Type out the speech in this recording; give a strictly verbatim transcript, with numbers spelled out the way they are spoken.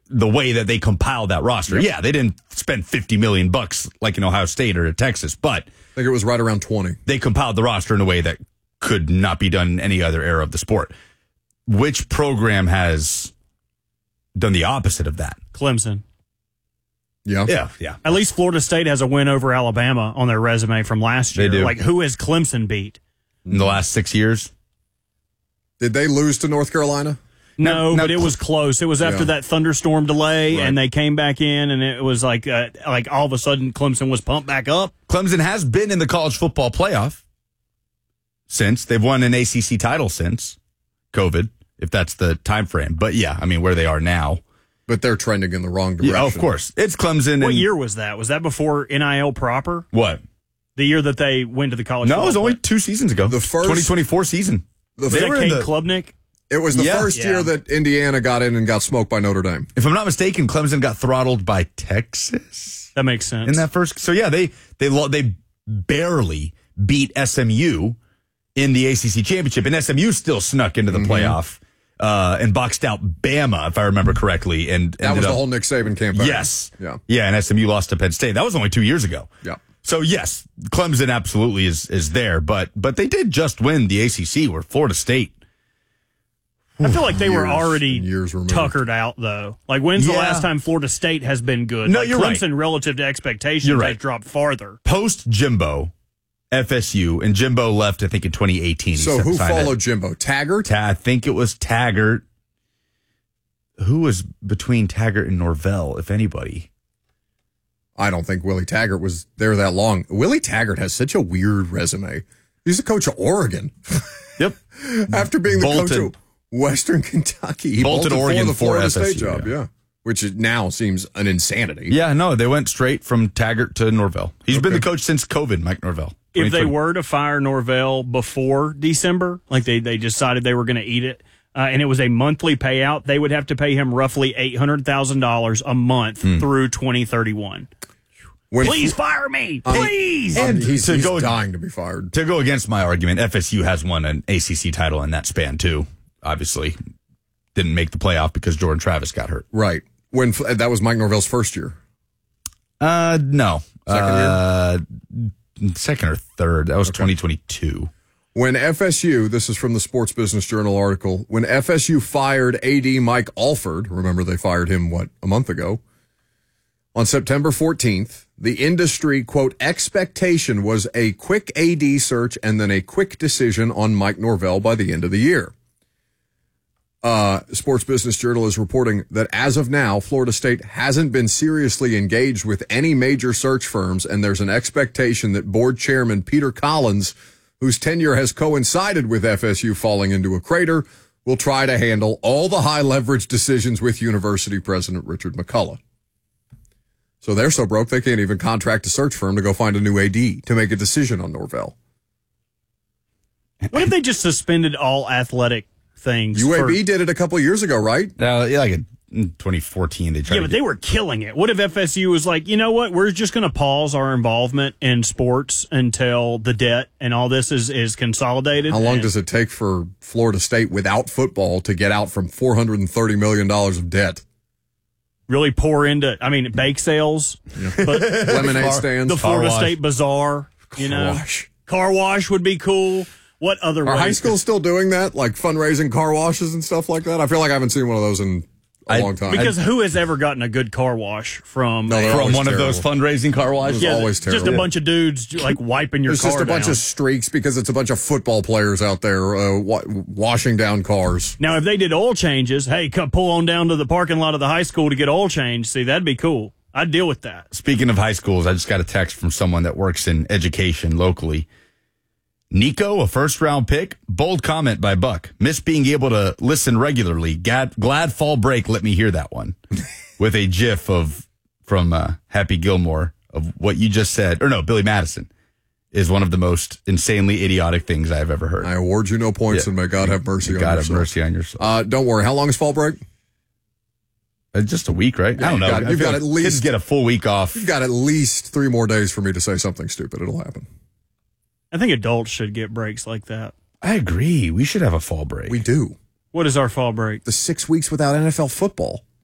the way that they compiled that roster. Yep. Yeah, they didn't spend fifty million bucks like in Ohio State or Texas, but I think it was right around twenty. They compiled the roster in a way that could not be done in any other era of the sport. Which program has done the opposite of that? Clemson. Yeah. Yeah, yeah. At least Florida State has a win over Alabama on their resume from last year. They do. Like, who has Clemson beat? In the last six years? Did they lose to North Carolina? No, no, but it was close. It was after yeah. that thunderstorm delay, right. and they came back in, and it was like uh, like all of a sudden Clemson was pumped back up. Clemson has been in the college football playoff since. They've won an A C C title since COVID, if that's the time frame. But, yeah, I mean, where they are now. But they're trending in the wrong direction. Yeah, of course. It's Clemson. What and, year was that? Was that before N I L proper? What? The year that they went to the college No, it was football only two seasons ago. The first- twenty twenty-four season. The Was They that were in Cade the- Klubnik? It was the Yeah. first Yeah. year that Indiana got in and got smoked by Notre Dame. If I'm not mistaken, Clemson got throttled by Texas That makes sense. in that first. So yeah, they they lo- they barely beat S M U in the A C C championship, and S M U still snuck into the Mm-hmm. playoff uh, and boxed out Bama, if I remember correctly. And That ended was the up- whole Nick Saban campaign. Yes, Yeah. yeah, and S M U lost to Penn State. That was only two years ago. Yeah. So yes, Clemson absolutely is is there, but but they did just win the A C C, where Florida State. I feel like they were Years already and years removed. tuckered out, though. Like, when's the Yeah. last time Florida State has been good? No, like, you're right. Clemson, relative to expectations, You're right. has dropped farther. Post Jimbo, F S U, and Jimbo left, I think, in twenty eighteen. He So signed who that- followed Jimbo? Taggart? Ta- I think it was Taggart. Who was between Taggart and Norvell, if anybody? I don't think Willie Taggart was there that long. Willie Taggart has such a weird resume. He's the coach of Oregon. Yep. After being the coach Bolted. of Western Kentucky. He Bolted bolted Oregon for the for Florida F S U, State job, yeah. yeah. Which is now seems an insanity. Yeah, no, they went straight from Taggart to Norvell. He's been Okay. the coach since COVID, Mike Norvell. If they twenty twenty. were to fire Norvell before December, like they, they decided they were going to eat it, uh, and it was a monthly payout, they would have to pay him roughly eight hundred thousand dollars a month Hmm. through twenty thirty-one. When, Please fire me, Um, please. And And he's, to he's go- dying to be fired. To go against my argument, F S U has won an A C C title in that span, too. Obviously, didn't make the playoff because Jordan Travis got hurt. Right. When that was Mike Norvell's first year. Uh, no. Second uh, Second or third. That was twenty twenty-two. When F S U, this is from the Sports Business Journal article, when F S U fired A D Mike Alford, remember they fired him, what, a month ago, on September fourteenth, the industry, quote, expectation was a quick A D search and then a quick decision on Mike Norvell by the end of the year. Uh, Sports Business Journal is reporting that as of now, Florida State hasn't been seriously engaged with any major search firms, and there's an expectation that board chairman Peter Collins, whose tenure has coincided with F S U falling into a crater, will try to handle all the high-leverage decisions with University President Richard McCullough. So they're so broke they can't even contract a search firm to go find a new A D to make a decision on Norvell. What if they just suspended all athletic things? U A B for- did it a couple years ago, right? Uh, yeah, like in twenty fourteen, they tried Yeah, to but get- they were killing it. What if F S U was like, you know what, we're just going to pause our involvement in sports until the debt and all this is, is consolidated? How long And does it take for Florida State without football to get out from four hundred thirty million dollars of debt? really pour into, I mean, bake sales, but Lemonade stands. the Florida wash. State Bazaar, you Car know, wash. car wash would be cool. What other Are ways high could- schools still doing that, like fundraising car washes and stuff like that? I feel like I haven't seen one of those in a I- long time. Because who has ever gotten a good car wash from No, they're from always one of those terrible. fundraising car washes. Yeah, always just a terrible. bunch of dudes like wiping your There's car just a bunch down. of streaks because it's a bunch of football players out there uh, wa- washing down cars. Now, if they did oil changes, hey, come pull on down to the parking lot of the high school to get oil changed. See, that'd be cool. I'd deal with that. Speaking of high schools, I just got a text from someone that works in education locally. Nico, a first-round pick? Bold comment by Buck. Miss being able to listen regularly. Glad, glad fall break let me hear that one. With a gif of from uh, Happy Gilmore of what you just said. Or no, Billy Madison is one of the most insanely idiotic things I've ever heard. I award you no points, Yeah. and may God have mercy May on God your have soul. mercy on your soul. Uh, don't worry. How long is fall break? Uh, just a week, right? I don't you've know. got- I you've feel got like at least- kids get a full week off. You've got at least three more days for me to say something stupid. It'll happen. I think adults should get breaks like that. I agree. We should have a fall break. We do. What is our fall break? The six weeks without N F L football.